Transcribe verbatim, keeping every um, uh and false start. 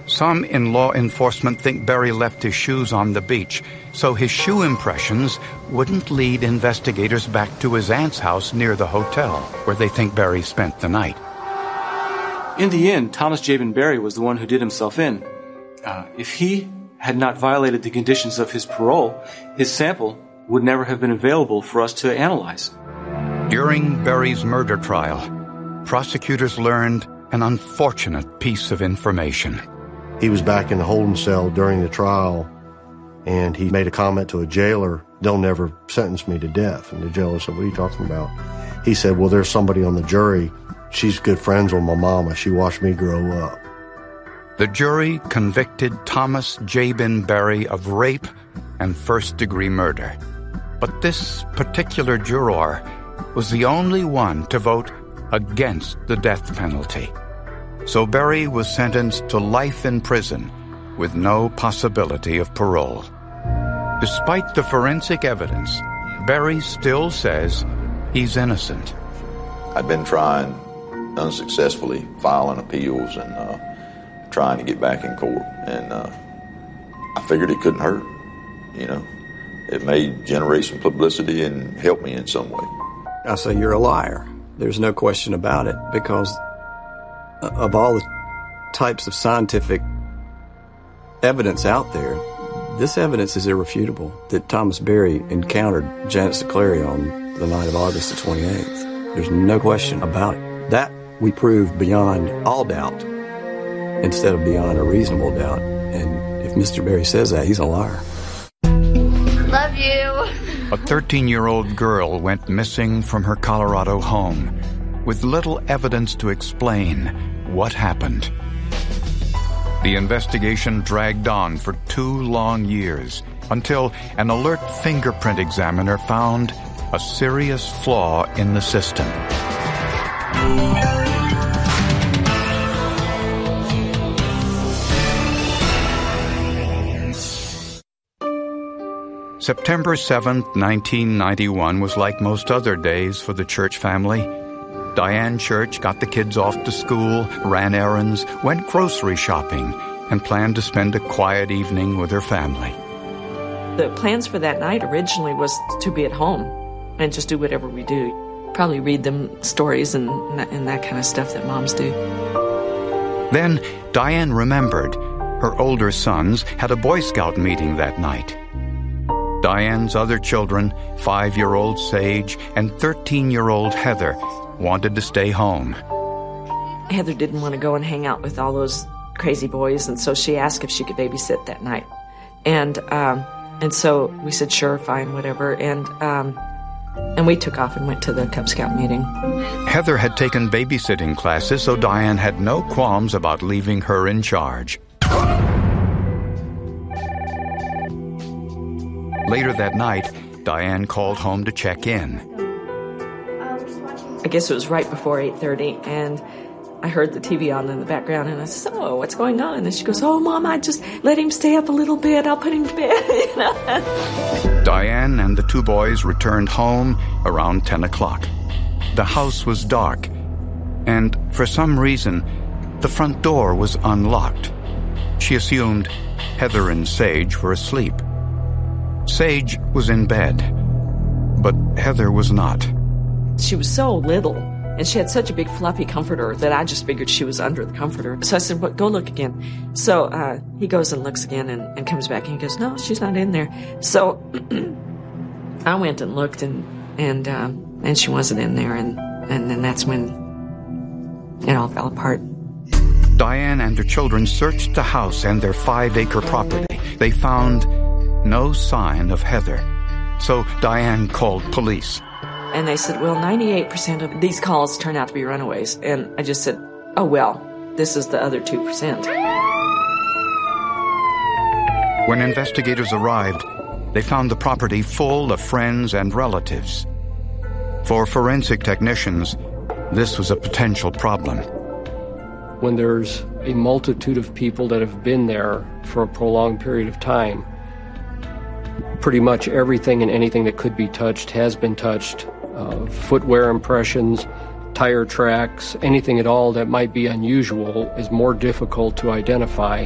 Some in law enforcement think Berry left his shoes on the beach, so his shoe impressions wouldn't lead investigators back to his aunt's house near the hotel, where they think Berry spent the night. In the end, Thomas Jabin Berry was the one who did himself in. Uh, if he had not violated the conditions of his parole, his sample would never have been available for us to analyze. During Berry's murder trial, prosecutors learned an unfortunate piece of information. He was back in the holding cell during the trial, and he made a comment to a jailer, "They'll never sentence me to death." And the jailer said, "What are you talking about?" He said, "Well, there's somebody on the jury. She's good friends with my mama. She watched me grow up." The jury convicted Thomas Jabin Berry of rape and first-degree murder. But this particular juror was the only one to vote against the death penalty. So Berry was sentenced to life in prison with no possibility of parole. Despite the forensic evidence, Berry still says he's innocent. I'd been trying unsuccessfully, filing appeals and uh, trying to get back in court. And uh, I figured it couldn't hurt, you know. It may generate some publicity and help me in some way. I say you're a liar. There's no question about it, because of all the types of scientific evidence out there, this evidence is irrefutable that Thomas Berry encountered Janet Siclari on the night of August the twenty-eighth. There's no question about it. That we proved beyond all doubt instead of beyond a reasonable doubt. And if Mister Berry says that, he's a liar. Love you. A thirteen-year-old girl went missing from her Colorado home with little evidence to explain what happened. The investigation dragged on for two long years until an alert fingerprint examiner found a serious flaw in the system. September seventh, nineteen ninety-one was like most other days for the Church family. Diane Church got the kids off to school, ran errands, went grocery shopping, and planned to spend a quiet evening with her family. The plans for that night originally was to be at home and just do whatever we do. Probably read them stories and, and that kind of stuff that moms do. Then Diane remembered her older sons had a Boy Scout meeting that night. Diane's other children, five-year-old Sage and thirteen-year-old Heather, wanted to stay home. Heather didn't want to go and hang out with all those crazy boys, and so she asked if she could babysit that night. And um, and so we said, sure, fine, whatever. And um, and we took off and went to the Cub Scout meeting. Heather had taken babysitting classes, so Diane had no qualms about leaving her in charge. Later that night, Diane called home to check in. I guess it was right before eight thirty, and I heard the T V on in the background, and I said, oh, what's going on? And she goes, oh, Mom, I just let him stay up a little bit. I'll put him to bed. You know? Diane and the two boys returned home around ten o'clock. The house was dark, and for some reason, the front door was unlocked. She assumed Heather and Sage were asleep. Sage was in bed, but Heather was not. She was so little, and she had such a big fluffy comforter that I just figured she was under the comforter. So I said, well, go look again. So uh, he goes and looks again and, and comes back, and he goes, no, she's not in there. So I went and looked, and and um, and she wasn't in there, and, and then that's when it all fell apart. Diane and her children searched the house and their five-acre property. They found no sign of Heather. So Diane called police. And they said, well, ninety-eight percent of these calls turn out to be runaways. And I just said, oh, well, this is the other two percent. When investigators arrived, they found the property full of friends and relatives. For forensic technicians, this was a potential problem. When there's a multitude of people that have been there for a prolonged period of time, pretty much everything and anything that could be touched has been touched. Uh, footwear impressions, tire tracks, anything at all that might be unusual is more difficult to identify